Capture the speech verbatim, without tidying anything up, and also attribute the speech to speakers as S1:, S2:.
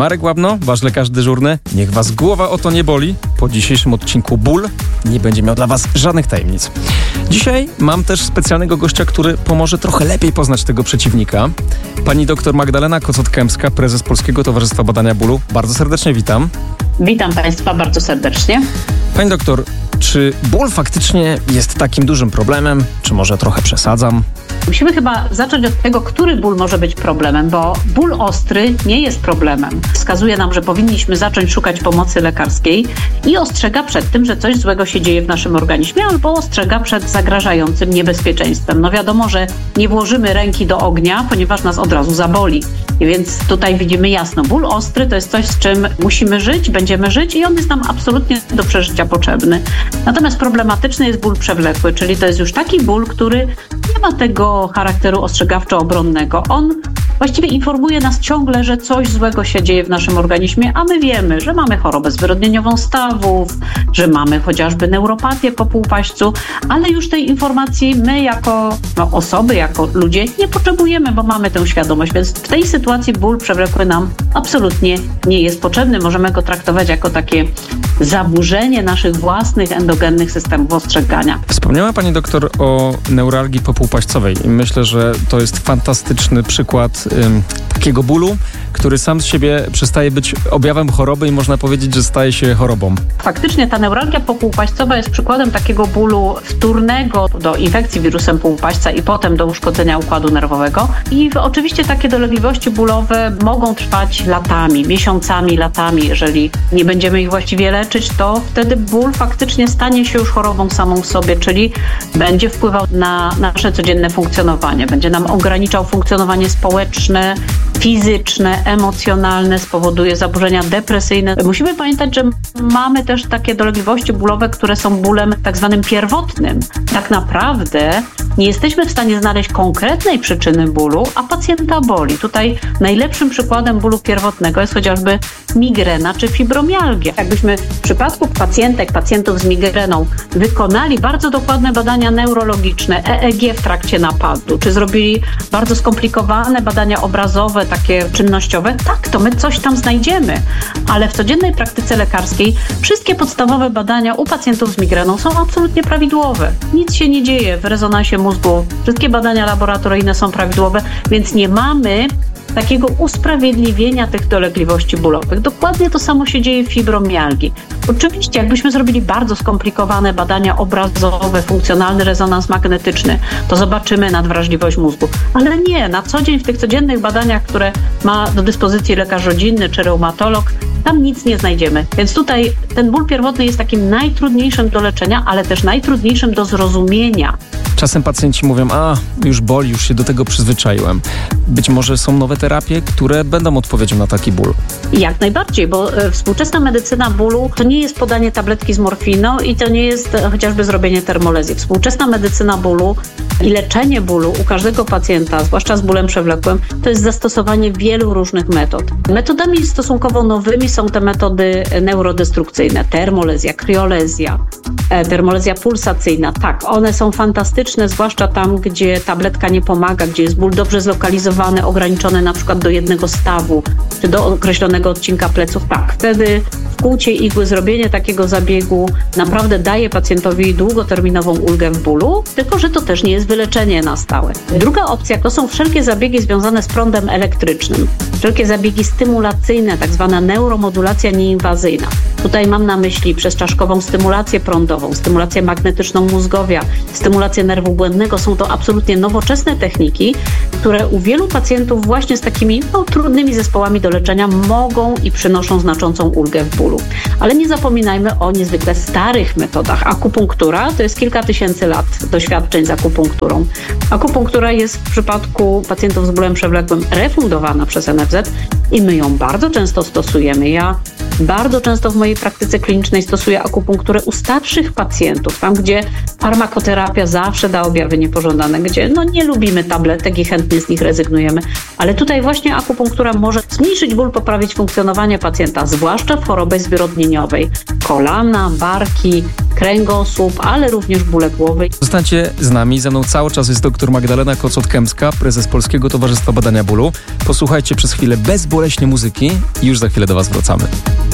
S1: Marek Łabno, wasz lekarz dyżurny. Niech was głowa o to nie boli. Po dzisiejszym odcinku ból nie będzie miał dla was żadnych tajemnic. Dzisiaj mam też specjalnego gościa, który pomoże trochę lepiej poznać tego przeciwnika. Pani doktor Magdalena Kocot-Kępska, prezes Polskiego Towarzystwa Badania Bólu. Bardzo serdecznie witam.
S2: Witam Państwa bardzo serdecznie.
S1: Pani doktor, czy ból faktycznie jest takim dużym problemem? Czy może trochę przesadzam?
S2: Musimy chyba zacząć od tego, który ból może być problemem, bo ból ostry nie jest problemem. Wskazuje nam, że powinniśmy zacząć szukać pomocy lekarskiej i ostrzega przed tym, że coś złego się dzieje w naszym organizmie, albo ostrzega przed zagrażającym niebezpieczeństwem. No wiadomo, że nie włożymy ręki do ognia, ponieważ nas od razu zaboli. I więc tutaj widzimy jasno, ból ostry to jest coś, z czym musimy żyć, będziemy żyć i on jest nam absolutnie do przeżycia potrzebny. Natomiast problematyczny jest ból przewlekły, czyli to jest już taki ból, który nie ma tego charakteru ostrzegawczo-obronnego. On właściwie informuje nas ciągle, że coś złego się dzieje w naszym organizmie, a my wiemy, że mamy chorobę zwyrodnieniową stawów, że mamy chociażby neuropatię po półpaśćcu, ale już tej informacji my jako no, osoby, jako ludzie nie potrzebujemy, bo mamy tę świadomość, więc w tej sytuacji ból przewlekły nam absolutnie nie jest potrzebny. Możemy go traktować jako takie zaburzenie naszych własnych endogennych systemów ostrzegania.
S1: Wspomniała pani doktor o neuralgii popółpaścowej i myślę, że to jest fantastyczny przykład ym, takiego bólu, który sam z siebie przestaje być objawem choroby i można powiedzieć, że staje się chorobą.
S2: Faktycznie ta neuralgia popółpaścowa jest przykładem takiego bólu wtórnego do infekcji wirusem półpaśca i potem do uszkodzenia układu nerwowego. I oczywiście takie dolegliwości bólowe mogą trwać latami, miesiącami, latami. Jeżeli nie będziemy ich właściwie leczyć, to wtedy ból faktycznie stanie się już chorobą samą w sobie, czyli będzie wpływał na nasze codzienne funkcjonowanie. Będzie nam ograniczał funkcjonowanie społeczne, fizyczne, emocjonalne, spowoduje zaburzenia depresyjne. Musimy pamiętać, że mamy też takie dolegliwości bólowe, które są bólem tak zwanym pierwotnym. Tak naprawdę nie jesteśmy w stanie znaleźć konkretnej przyczyny bólu, a pacjenta boli. Tutaj najlepszym przykładem bólu pierwotnego jest chociażby migrena czy fibromialgia. Jakbyśmy w przypadku pacjentek, pacjentów z migreną wykonali bardzo dokładne badania neurologiczne, E E G w trakcie napadu, czy zrobili bardzo skomplikowane badania obrazowe, takie czynnościowe, tak, to my coś tam znajdziemy. Ale w codziennej praktyce lekarskiej wszystkie podstawowe badania u pacjentów z migreną są absolutnie prawidłowe. Nic się nie dzieje w rezonansie mózgu. Wszystkie badania laboratoryjne są prawidłowe, więc nie mamy takiego usprawiedliwienia tych dolegliwości bólowych. Dokładnie to samo się dzieje w fibromialgii. Oczywiście, jakbyśmy zrobili bardzo skomplikowane badania obrazowe, funkcjonalny rezonans magnetyczny, to zobaczymy nadwrażliwość mózgu. Ale nie, na co dzień w tych codziennych badaniach, które ma do dyspozycji lekarz rodzinny czy reumatolog, tam nic nie znajdziemy. Więc tutaj ten ból pierwotny jest takim najtrudniejszym do leczenia, ale też najtrudniejszym do zrozumienia.
S1: Czasem pacjenci mówią, a już boli, już się do tego przyzwyczaiłem. Być może są nowe terapie, które będą odpowiedzią na taki ból.
S2: Jak najbardziej, bo e, współczesna medycyna bólu to nie jest podanie tabletki z morfiną i to nie jest e, chociażby zrobienie termolezji. Współczesna medycyna bólu i leczenie bólu u każdego pacjenta, zwłaszcza z bólem przewlekłym, to jest zastosowanie wielu różnych metod. Metodami stosunkowo nowymi są te metody neurodestrukcyjne, termolezja, kriolezja, e, termolezja pulsacyjna. Tak, one są fantastyczne, zwłaszcza tam, gdzie tabletka nie pomaga, gdzie jest ból dobrze zlokalizowany, ograniczony na przykład do jednego stawu, czy do określonego odcinka pleców. Tak, wtedy wkłucie igły, zrobienie takiego zabiegu naprawdę daje pacjentowi długoterminową ulgę w bólu, tylko że to też nie jest wyleczenie na stałe. Druga opcja to są wszelkie zabiegi związane z prądem elektrycznym, wszelkie zabiegi stymulacyjne, tak zwana neuromodulacja nieinwazyjna. Tutaj mam na myśli przezczaszkową stymulację prądową, stymulację magnetyczną mózgowia, stymulację nerwu błędnego. Są to absolutnie nowoczesne techniki, które u wielu pacjentów właśnie z takimi no, trudnymi zespołami do leczenia mogą i przynoszą znaczącą ulgę w bólu. Ale nie zapominajmy o niezwykle starych metodach. Akupunktura to jest kilka tysięcy lat doświadczeń z akupunkturą. Akupunktura jest w przypadku pacjentów z bólem przewlekłym refundowana przez N F Z i my ją bardzo często stosujemy. Ja Bardzo często w mojej praktyce klinicznej stosuję akupunkturę u starszych pacjentów, tam gdzie farmakoterapia zawsze da objawy niepożądane, gdzie no nie lubimy tabletek i chętnie z nich rezygnujemy, ale tutaj właśnie akupunktura może zmniejszyć ból, poprawić funkcjonowanie pacjenta, zwłaszcza w chorobie zwyrodnieniowej. Kolana, barki, kręgosłup, ale również bóle głowy.
S1: Zostańcie z nami, ze mną cały czas jest dr Magdalena Kocot-Kępska, prezes Polskiego Towarzystwa Badania Bólu. Posłuchajcie przez chwilę bezboleśnie muzyki i już za chwilę do Was wracamy.